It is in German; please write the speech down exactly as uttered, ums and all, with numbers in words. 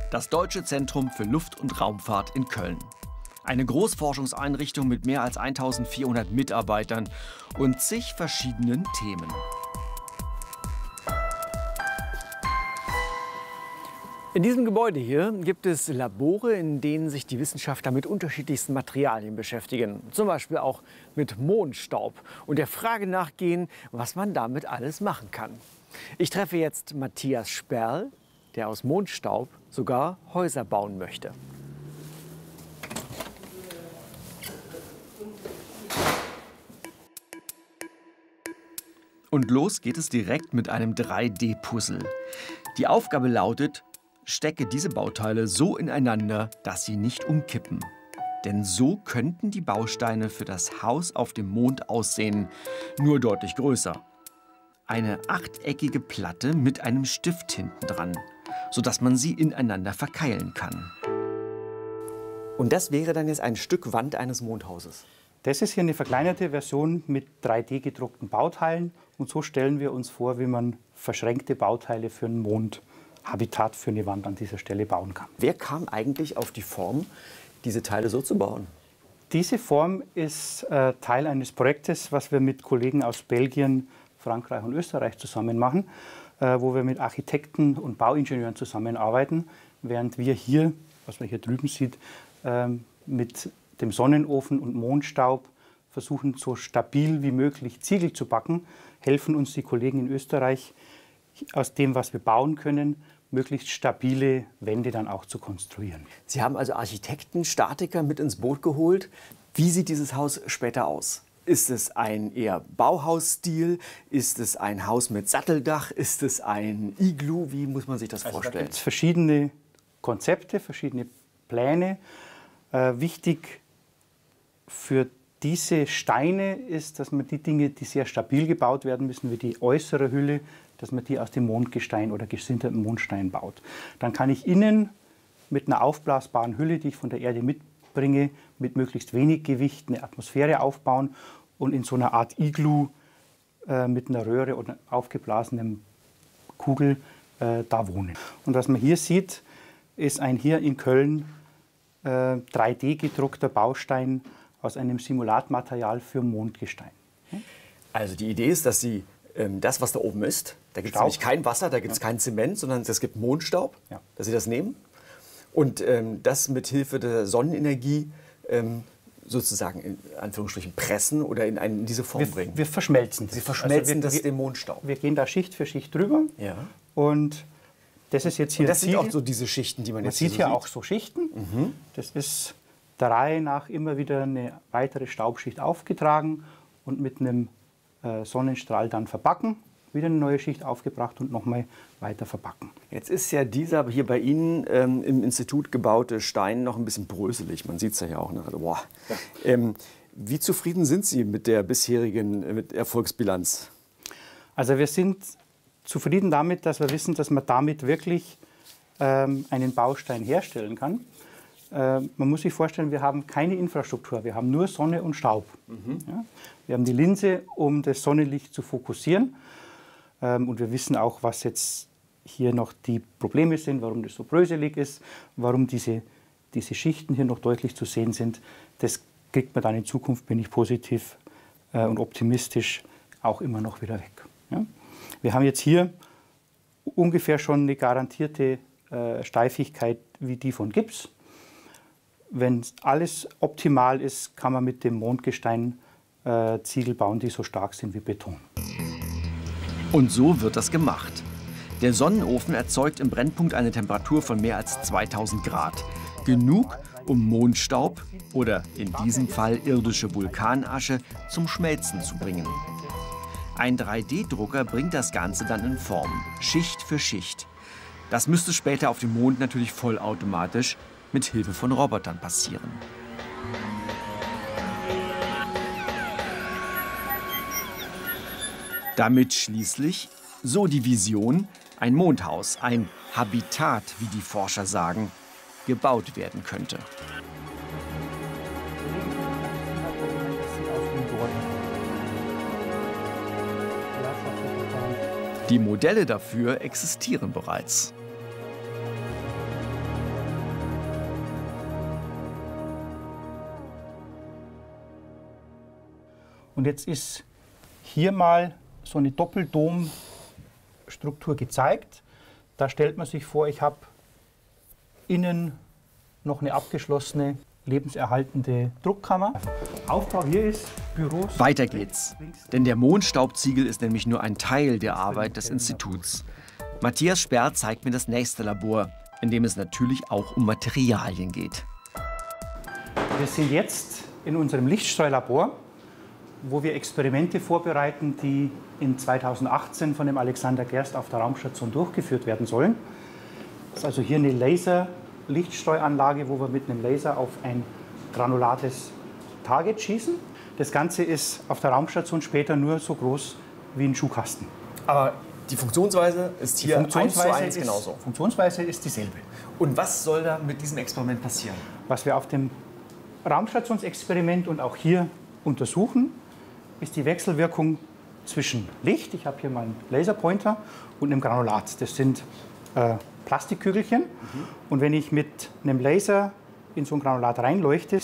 Das Deutsche Zentrum für Luft- und Raumfahrt in Köln. Eine Großforschungseinrichtung mit mehr als eintausendvierhundert Mitarbeitern und zig verschiedenen Themen. In diesem Gebäude hier gibt es Labore, in denen sich die Wissenschaftler mit unterschiedlichsten Materialien beschäftigen. Zum Beispiel auch mit Mondstaub und der Frage nachgehen, was man damit alles machen kann. Ich treffe jetzt Matthias Sperl, der aus Mondstaub sogar Häuser bauen möchte. Und los geht es direkt mit einem drei D Puzzle. Die Aufgabe lautet: Stecke diese Bauteile so ineinander, dass sie nicht umkippen. Denn so könnten die Bausteine für das Haus auf dem Mond aussehen, nur deutlich größer. Eine achteckige Platte mit einem Stift hinten dran, sodass man sie ineinander verkeilen kann. Und das wäre dann jetzt ein Stück Wand eines Mondhauses? Das ist hier eine verkleinerte Version mit drei D gedruckten Bauteilen. Und so stellen wir uns vor, wie man verschränkte Bauteile für einen Mond Habitat für eine Wand an dieser Stelle bauen kann. Wer kam eigentlich auf die Form, diese Teile so zu bauen? Diese Form ist äh, Teil eines Projektes, was wir mit Kollegen aus Belgien, Frankreich und Österreich zusammen machen, äh, wo wir mit Architekten und Bauingenieuren zusammenarbeiten, während wir hier, was man hier drüben sieht, äh, mit dem Sonnenofen und Mondstaub versuchen, so stabil wie möglich Ziegel zu backen, helfen uns die Kollegen in Österreich, aus dem, was wir bauen können, möglichst stabile Wände dann auch zu konstruieren. Sie haben also Architekten, Statiker mit ins Boot geholt. Wie sieht dieses Haus später aus? Ist es ein eher Bauhausstil? Ist es ein Haus mit Satteldach? Ist es ein Iglu? Wie muss man sich das also vorstellen? Da gibt es verschiedene Konzepte, verschiedene Pläne. Äh, wichtig für diese Steine ist, dass man die Dinge, die sehr stabil gebaut werden müssen, wie die äußere Hülle, dass man die aus dem Mondgestein oder gesinterten Mondstein baut. Dann kann ich innen mit einer aufblasbaren Hülle, die ich von der Erde mitbringe, mit möglichst wenig Gewicht eine Atmosphäre aufbauen und in so einer Art Iglu äh, mit einer Röhre oder aufgeblasenem Kugel äh, da wohnen. Und was man hier sieht, ist ein hier in Köln äh, drei D gedruckter Baustein aus einem Simulatmaterial für Mondgestein. Also die Idee ist, dass Sie ähm, das, was da oben ist, da gibt es nämlich kein Wasser, da gibt es ja. kein Zement, sondern es gibt Mondstaub, ja. dass Sie das nehmen und ähm, das mit Hilfe der Sonnenenergie ähm, sozusagen in Anführungsstrichen pressen oder in, eine, in diese Form wir, bringen. Wir verschmelzen das. Sie verschmelzen also wir, das den Mondstaub. Wir gehen da Schicht für Schicht drüber ja. und das ist jetzt hier. Und das sind auch so diese Schichten, die man, man jetzt sieht. Man hier sieht hier auch so Schichten. Mhm. Das ist der Reihe nach immer wieder eine weitere Staubschicht aufgetragen und mit einem äh, Sonnenstrahl dann verbacken, wieder eine neue Schicht aufgebracht und nochmal weiter verbacken. Jetzt ist ja dieser hier bei Ihnen ähm, im Institut gebaute Stein noch ein bisschen bröselig. Man sieht es ja hier auch. Ne? Also, boah. Ja. Ähm, wie zufrieden sind Sie mit der bisherigen mit Erfolgsbilanz? Also wir sind zufrieden damit, dass wir wissen, dass man damit wirklich ähm, einen Baustein herstellen kann. Man muss sich vorstellen, wir haben keine Infrastruktur, wir haben nur Sonne und Staub. Mhm. Ja? Wir haben die Linse, um das Sonnenlicht zu fokussieren. Und wir wissen auch, was jetzt hier noch die Probleme sind, warum das so bröselig ist, warum diese, diese Schichten hier noch deutlich zu sehen sind. Das kriegt man dann in Zukunft, bin ich positiv und optimistisch, auch immer noch wieder weg. Ja? Wir haben jetzt hier ungefähr schon eine garantierte Steifigkeit wie die von Gips. Wenn alles optimal ist, kann man mit dem Mondgestein äh, Ziegel bauen, die so stark sind wie Beton. Und so wird das gemacht. Der Sonnenofen erzeugt im Brennpunkt eine Temperatur von mehr als zweitausend Grad. Genug, um Mondstaub oder in diesem Fall irdische Vulkanasche zum Schmelzen zu bringen. Ein drei D Drucker bringt das Ganze dann in Form, Schicht für Schicht. Das müsste später auf dem Mond natürlich vollautomatisch mit Hilfe von Robotern passieren. Damit schließlich, so die Vision, ein Mondhaus, ein Habitat, wie die Forscher sagen, gebaut werden könnte. Die Modelle dafür existieren bereits. Und jetzt ist hier mal so eine Doppeldomstruktur gezeigt. Da stellt man sich vor, ich habe innen noch eine abgeschlossene, lebenserhaltende Druckkammer. Aufbau hier ist Büros. Weiter geht's. Denn der Mondstaubziegel ist nämlich nur ein Teil der Arbeit des Instituts. Matthias Sperr zeigt mir das nächste Labor, in dem es natürlich auch um Materialien geht. Wir sind jetzt in unserem Lichtstreullabor, wo wir Experimente vorbereiten, die in zweitausendachtzehn von dem Alexander Gerst auf der Raumstation durchgeführt werden sollen. Das ist also hier eine Laser-Lichtstreuanlage, wo wir mit einem Laser auf ein granulates Target schießen. Das Ganze ist auf der Raumstation später nur so groß wie ein Schuhkasten. Aber die Funktionsweise ist hier eins zu eins genauso. Die Funktionsweise ist dieselbe. Und was soll da mit diesem Experiment passieren? Was wir auf dem Raumstationsexperiment und auch hier untersuchen, ist die Wechselwirkung zwischen Licht, ich habe hier mal einen Laserpointer, und einem Granulat. Das sind äh, Plastikkügelchen. Mhm. Und wenn ich mit einem Laser in so ein Granulat reinleuchte,